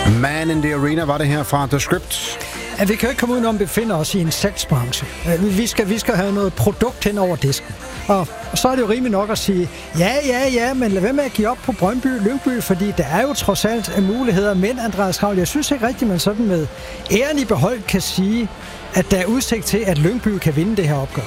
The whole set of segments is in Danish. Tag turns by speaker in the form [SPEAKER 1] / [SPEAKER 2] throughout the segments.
[SPEAKER 1] Man in the Arena var det her fra The Script.
[SPEAKER 2] Ja, vi kan jo ikke komme udenom, at vi befinder os i en salgsbranche. Vi skal have noget produkt hen over disken. Og så er det jo rimeligt nok at sige, ja, men lad være med at give op på Lyngby, fordi der er jo trods alt muligheder. Men Andreas Kravl, jeg synes ikke rigtigt, man sådan med æren i behold kan sige, at der er udsigt til, at Lyngby kan vinde det her opgør.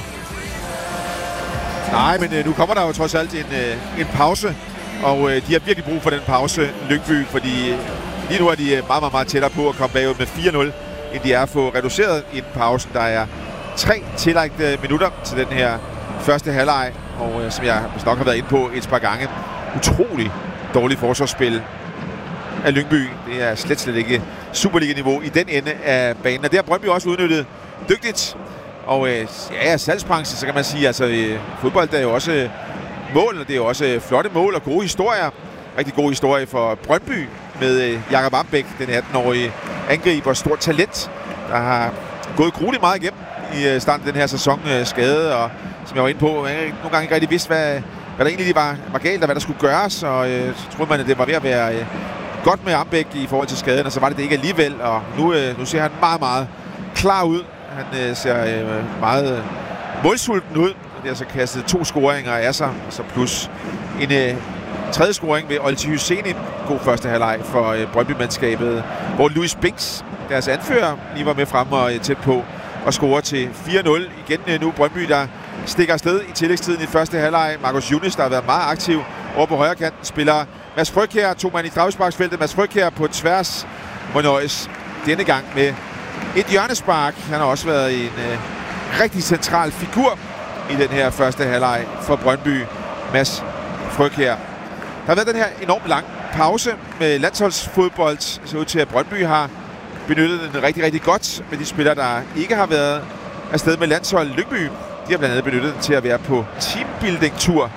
[SPEAKER 3] Nej, men nu kommer der jo trods alt en pause, og de har virkelig brug for den pause, Lyngby, fordi lige nu er de meget, meget tættere på at komme bagud med 4-0, end de er at få reduceret inden pausen. Der er 3 tillagte minutter til den her første halvleg, og som jeg nok har været inde på et par gange, utrolig dårligt forsvarsspil af Lyngby. Det er slet ikke Superliga-niveau i den ende af banen, og det har Brøndby også udnyttet dygtigt. Og salgsbranchen, så kan man sige, altså fodbold er jo også mål, og det er jo også flotte mål og gode historier. Rigtig god historie for Brøndby med Jakob Ambæk, den 18-årige angriber, stort talent, der har gået grueligt meget igennem i starten af den her sæson, skade, og som jeg var inde på, jeg nogle gange ikke rigtig vidste, hvad der egentlig var galt, og hvad der skulle gøres, og så troede man, at det var ved at være godt med Ambæk i forhold til skaden, og så var det ikke alligevel, og nu ser han meget, meget klar ud. Han ser meget målsulten ud. Det har så kastet 2 scoringer af sig, og så plus en tredje scoring ved Olti Hüseyin. God første halvleg for Brøndby-mandskabet, hvor Louis Binks, deres anfører, lige var med frem og tæt på at score til 4-0. Igen nu Brøndby, der stikker afsted i tillægstiden i første halvleg. Marcus Younes, der har været meget aktiv over på højre kanten, spiller Mads Frøkjær, 2 mand i straffesparksfeltet. Mads Frøkjær på tværs må nøjes denne gang med et hjørnespark. Han har også været en rigtig central figur i den her første halvleg for Brøndby, Mads Frøkjær. Der har været den her enormt lang pause med landsholdsfodbold. Det ser ud til, at Brøndby har benyttet den rigtig, rigtig godt med de spillere, der ikke har været afsted med landshold. Lyngby, de har blandt andet benyttet den til at være på teambuilding-tur.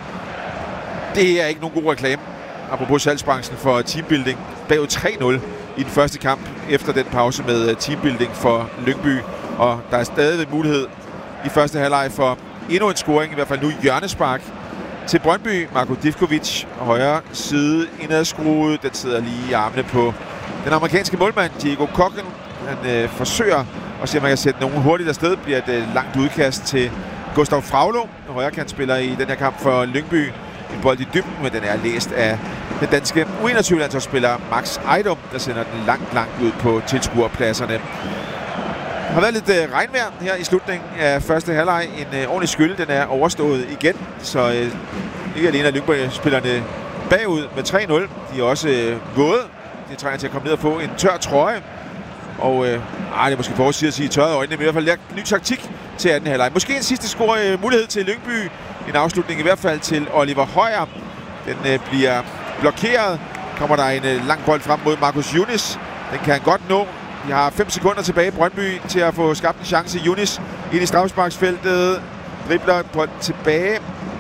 [SPEAKER 3] Det er ikke nogen god reklame, apropos salgsbranchen, for teambuilding. Bagud 3-0 i den første kamp efter den pause med teambuilding for Lyngby. Og der er stadig mulighed i første halvleg for endnu en scoring, i hvert fald nu hjørnespark til Brøndby. Marko Divkovic, højre side, indadskruet. Den sidder lige i armene på den amerikanske målmand, Diego Cocken. Han forsøger at se, om man kan sætte nogen hurtigt afsted. Bliver et langt udkast til Gustav Fraulo, højrekantspiller i den her kamp for Lyngby. En bold i dybden, men den er læst af den danske U21-landsholdsspiller Max Ejdom, der sender den langt ud på tilskuerpladserne. Der har været lidt regnvejr her i slutningen af første halvleg. En ordentlig skyld, den er overstået igen, så ikke alene er Lyngby-spillerne bagud med 3-0. De er også våde. De trænger til at komme ned og få en tør trøje. Og det er måske for at sige tørrede øjnene, men i hvert fald lært ny taktik til anden halvleg. Måske en sidste score mulighed til Lyngby. En afslutning i hvert fald til Oliver Højer. Den bliver blokeret. Kommer der en lang bold frem mod Marcus Younes. Den kan han godt nå. De har 5 sekunder tilbage i Brøndby til at få skabt en chance. Younes ind i straffesparksfeltet. Dribler bolden tilbage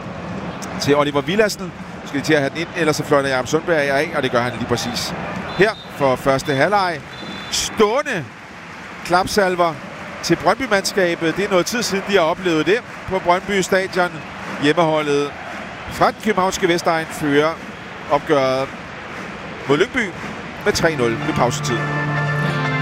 [SPEAKER 3] til Oliver Villadsen. Skal de til at have den ind, ellers så fløjter Jakob Sundberg af, og det gør han lige præcis her for første halvleg. Stående klapsalver til Brøndby-mandskabet. Det er noget tid siden, de har oplevet det på Brøndby Stadion. Hjemmeholdet fra den københavnske Vestegn fører opgøret mod Lyngby med 3-0 ved pausetid.